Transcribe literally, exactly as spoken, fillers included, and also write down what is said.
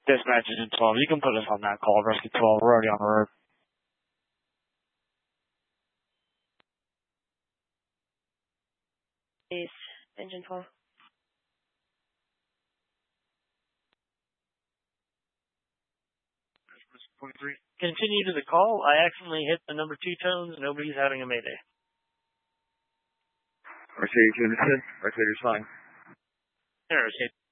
Dispatch Engine twelve, you can put us on that call, Rescue twelve, we're already on the road. Please, Engine twelve. twenty-three. Continue to the call. I accidentally hit the number two tones. Nobody's having a mayday. Mercedes Unison, Mercedes fine. Mercedes.